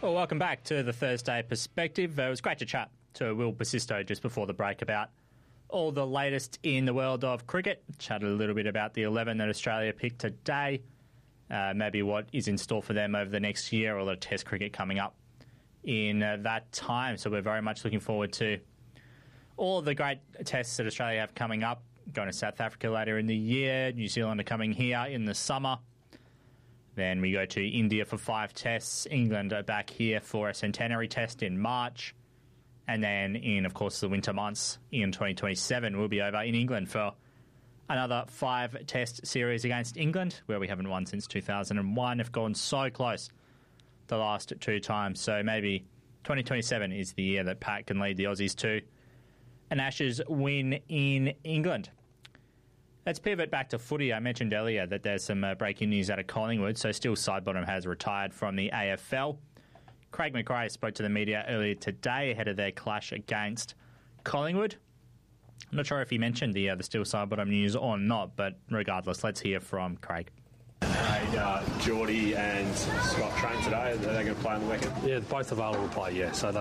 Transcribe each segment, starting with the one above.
Well, welcome back to the Thursday Perspective. It was great to chat to Will Basisto just before the break about all the latest in the world of cricket. Chatted a little bit about the 11 that Australia picked today, maybe what is in store for them over the next year, or the Test cricket coming up in that time. So we're very much looking forward to all the great tests that Australia have coming up. Going to South Africa later in the year. New Zealand are coming here in the summer. Then we go to India for 5 tests. England are back here for a centenary test in March. And then in, of course, the winter months in 2027, we'll be over in England for another 5 test series against England, where we haven't won since 2001. Have gone so close the last 2 times. So maybe 2027 is the year that Pat can lead the Aussies to an Ashes win in England. Let's pivot back to footy. I mentioned earlier that there's some breaking news out of Collingwood. So Steele Sidebottom has retired from the AFL. Craig McRae spoke to the media earlier today ahead of their clash against Collingwood. I'm not sure if he mentioned the Steele Sidebottom news or not, but regardless, let's hear from Craig. Geordie and Scott train today. Are they going to play on the weekend? Yeah, both available to play, yeah. So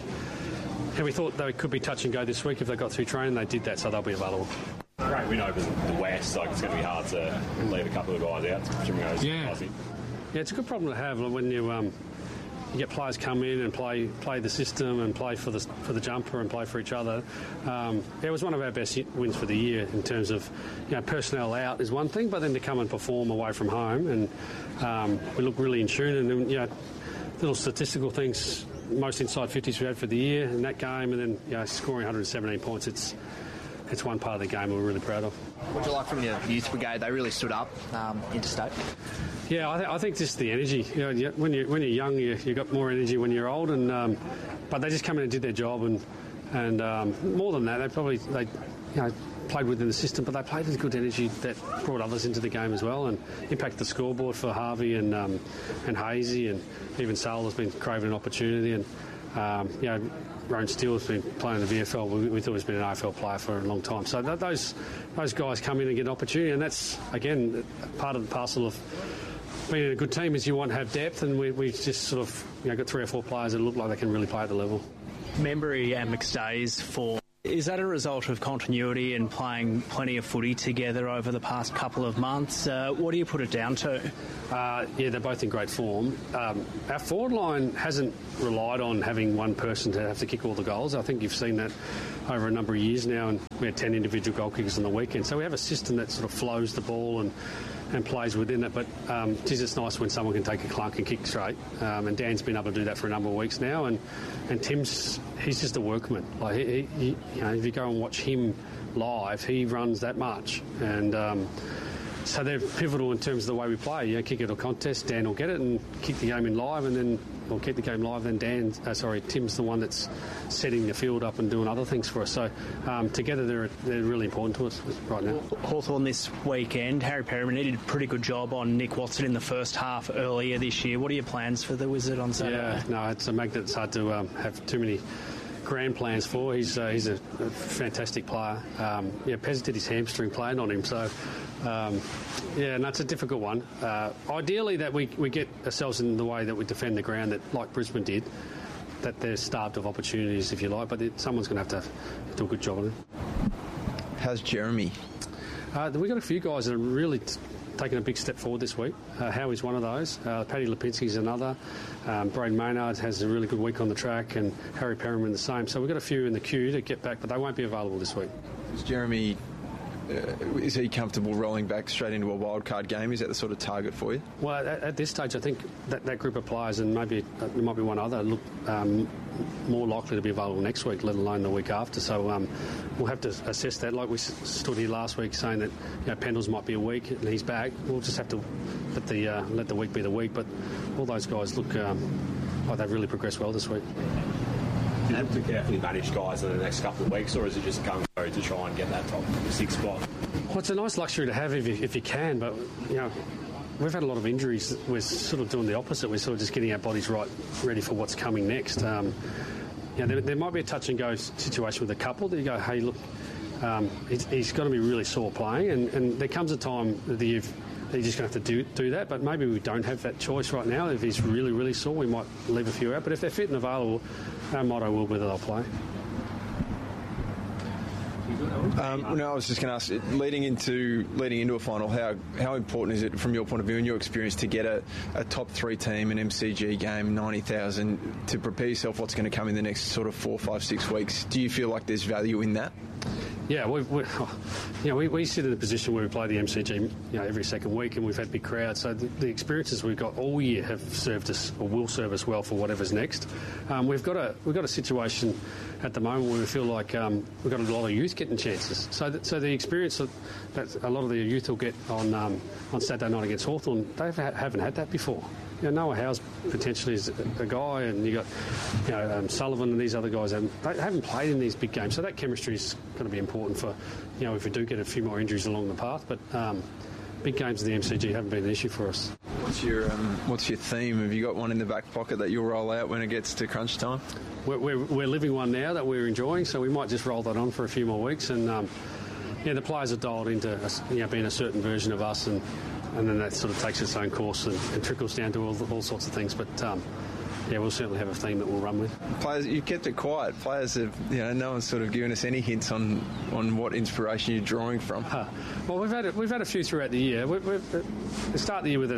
we thought they could be touch and go this week if they got through training. They did that, so they'll be available. Great win over the West. Like, it's going to be hard to leave a couple of guys out. Yeah, it's a good problem to have when you get players come in and play the system and play for the jumper and play for each other. It was one of our best wins for the year in terms of personnel out is one thing, but then to come and perform away from home, and we look really in tune. And little statistical things, most inside 50s we had for the year in that game, and then scoring 117 points. It's one part of the game we're really proud of. What do you like from your youth brigade? They really stood up interstate. Yeah, I think just the energy. When you're young, you got more energy when you're old, and but they just come in and did their job, and more than that, they played within the system, but they played with good energy that brought others into the game as well, and impacted the scoreboard for Harvey and Hazy, and even Sale has been craving an opportunity, and Rowan Steele has been playing in the VFL. We thought he's been an AFL player for a long time. So those guys come in and get an opportunity, and that's, again, part of the parcel of being a good team is you want to have depth, and we just sort of got 3 or 4 players that look like they can really play at the level. Membury and McStay's for... Is that a result of continuity and playing plenty of footy together over the past couple of months? What do you put it down to? They're both in great form. Our forward line hasn't relied on having one person to have to kick all the goals. I think you've seen that over a number of years now, and we had 10 individual goal kickers on the weekend. So we have a system that sort of flows the ball and plays within it, but it's nice when someone can take a clunk and kick straight, and Dan's been able to do that for a number of weeks now, and Tim's, he's just a workman. Like he if you go and watch him live, he runs that much, and so they're pivotal in terms of the way we play. Kick it or contest, Dan will get it and kick the game in live, and then we'll keep the game live. Then Tim's the one that's setting the field up and doing other things for us. So together they're really important to us right now. Hawthorn this weekend, Harry Perryman did a pretty good job on Nick Watson in the first half earlier this year. What are your plans for the Wizard on Saturday? Yeah, no, it's a magnet. It's hard to have too many grand plans for. He's a fantastic player. Pez did his hamstring playing on him, so it's a difficult one. Ideally that we get ourselves in the way that we defend the ground, that like Brisbane did, that they're starved of opportunities, if you like, but someone's going to have to do a good job on it. How's Jeremy? We've got a few guys that are really taken a big step forward this week. Howie's one of those. Paddy Lipinski's another. Braden Maynard has a really good week on the track, and Harry Perryman the same. So we've got a few in the queue to get back, but they won't be available this week. Is Jeremy... is he comfortable rolling back straight into a wildcard game? Is that the sort of target for you? Well, at this stage, I think that group of players, and maybe there might be one other, look more likely to be available next week, let alone the week after. So we'll have to assess that. Like we stood here last week saying that Pendles might be a week and he's back. We'll just have to let the week be the week. But all those guys look like they've really progressed well this week. Do you have to carefully manage guys in the next couple of weeks, or is it just going to try and get that top 6 spot? Well, it's a nice luxury to have if you can, but we've had a lot of injuries. We're sort of doing the opposite. We're sort of just getting our bodies ready for what's coming next. There might be a touch and go situation with a couple that you go, hey, look, he's going to be really sore playing, and there comes a time that he's just going to have to do that. But maybe we don't have that choice right now. If he's really, really sore, we might leave a few out. But if they're fit and available, our motto will be that they'll play. No, I was just going to ask, leading into a final, how important is it from your point of view and your experience to get a top 3 team, an MCG game, 90,000, to prepare yourself what's going to come in the next sort of 4, 5, 6 weeks? Do you feel like there's value in that? Yeah, we sit in a position where we play the MCG every second week, and we've had big crowds. So the experiences we've got all year have served us, or will serve us well for whatever's next. We've got a situation at the moment where we feel like we've got a lot of youth getting chances. So the experience that a lot of the youth will get on Saturday night against Hawthorn, they haven't had that before. Noah Howes potentially is a guy, and you got Sullivan and these other guys. They haven't played in these big games, so that chemistry is going to be important for if we do get a few more injuries along the path. But big games in the MCG haven't been an issue for us. What's your theme? Have you got one in the back pocket that you'll roll out when it gets to crunch time? We're living one now that we're enjoying, so we might just roll that on for a few more weeks. And the players are dialed into being a certain version of us, and then that sort of takes its own course and trickles down to all sorts of things. But we'll certainly have a theme that we'll run with. Players, you've kept it quiet. Players have, no one's sort of given us any hints on what inspiration you're drawing from. Well, we've had a few throughout the year. We start the year with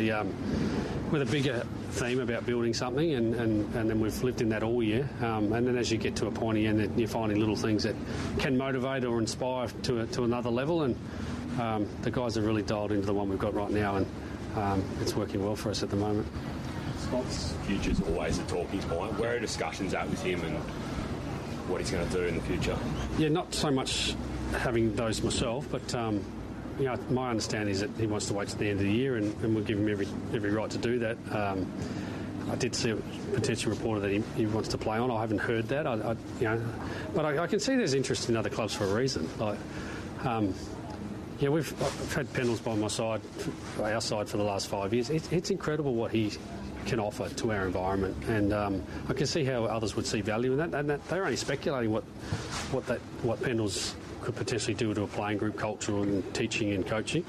a bigger theme about building something, and then we've lived in that all year. And then as you get to a point again, you're finding little things that can motivate or inspire to another level. And the guys are really dialed into the one we've got right now, and it's working well for us at the moment. Scott's future's always a talking point. Where are discussions at with him and what he's going to do in the future? Yeah, not so much having those myself, but my understanding is that he wants to wait to the end of the year, and we'll give him every right to do that. I did see a potential reporter that he wants to play on. I haven't heard that. But I can see there's interest in other clubs for a reason. I've had Pendles by our side for the last 5 years. It's incredible what he can offer to our environment, and I can see how others would see value in that. And they're only speculating what Pendles could potentially do to a playing group culture and teaching and coaching.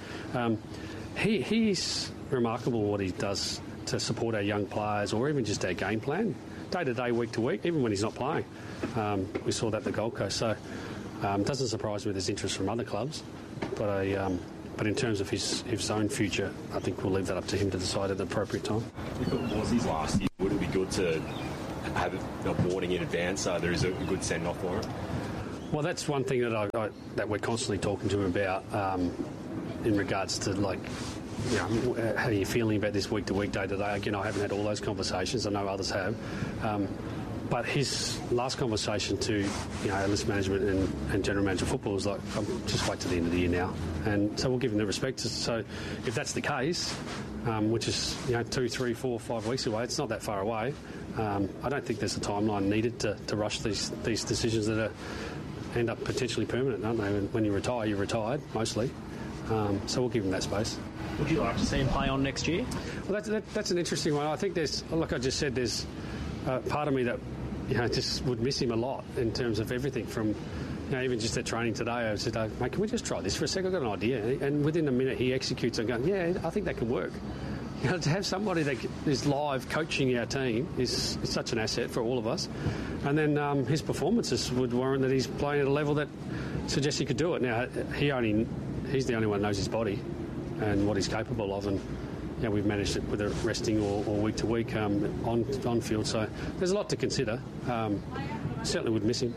He's remarkable what he does to support our young players, or even just our game plan, day to day, week to week, even when he's not playing. We saw that at the Gold Coast, so it doesn't surprise me there's interest from other clubs, but in terms of his own future, I think we'll leave that up to him to decide at the appropriate time. If it was his last year, would it be good to have a boarding in advance so there is a good send-off for him? Well, that's one thing that we're constantly talking to him about in regards to, how are you feeling about this week to week, day to day? Again, I haven't had all those conversations. I know others have. But his last conversation to list management and general manager of football was like, just wait to the end of the year now. And so we'll give him the respect. So if that's the case, which is 2, 3, 4, 5 weeks away, it's not that far away. I don't think there's a timeline needed to rush these decisions that end up potentially permanent, don't they? When you retire, you're retired, mostly. So we'll give him that space. Would you like to see him play on next year? Well, that's an interesting one. I think there's, like I just said, there's part of me that just would miss him a lot in terms of everything from, even just at training today, I said, mate, can we just try this for a second? I've got an idea. And within a minute, he executes and going, yeah, I think that can work. To have somebody that is live coaching our team is such an asset for all of us. And then his performances would warrant that he's playing at a level that suggests he could do it. Now, he's the only one who knows his body and what he's capable of. And we've managed it whether resting or week to week on field. So there's a lot to consider. Certainly would miss him.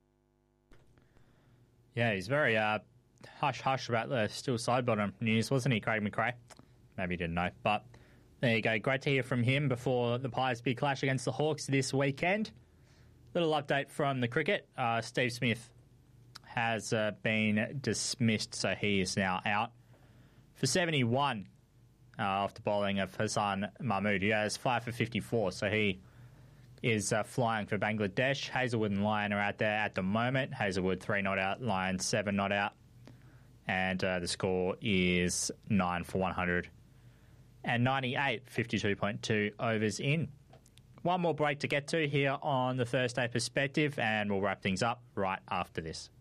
Yeah, he's very hush-hush about the still side-bottom news, wasn't he, Craig McRae? Maybe you didn't know. But there you go. Great to hear from him before the Pies' big clash against the Hawks this weekend. Little update from the cricket. Steve Smith has been dismissed, so he is now out for 71 after bowling of Hassan Mahmood. He has 5 for 54, so he is flying for Bangladesh. Hazelwood and Lyon are out there at the moment. Hazelwood 3 not out, Lyon 7 not out. And the score is 9 for 100. And 98, 52.2 overs in. One more break to get to here on the Thursday Perspective, and we'll wrap things up right after this.